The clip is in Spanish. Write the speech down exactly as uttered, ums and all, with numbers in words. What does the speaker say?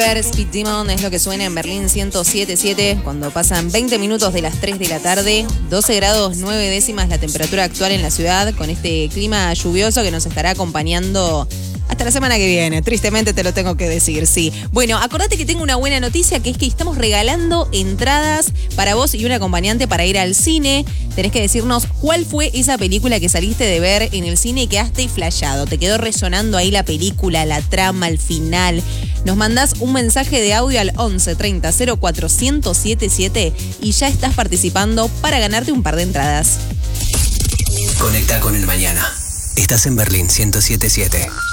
Speed Demon es lo que suena en Berlín ciento siete punto siete cuando pasan veinte minutos de las tres de la tarde, doce grados nueve décimas la temperatura actual en la ciudad, con este clima lluvioso que nos estará acompañando hasta la semana que viene. Tristemente te lo tengo que decir, sí. Bueno, acordate que tengo una buena noticia, que es que estamos regalando entradas para vos y un acompañante para ir al cine. Tenés que decirnos cuál fue esa película que saliste de ver en el cine y quedaste flashado. Te quedó resonando ahí la película, la trama, el final. Nos mandás un mensaje de audio al once treinta cero cuatro cero cero siete siete y ya estás participando para ganarte un par de entradas. Conecta con el mañana. Estás en Berlín ciento siete punto siete.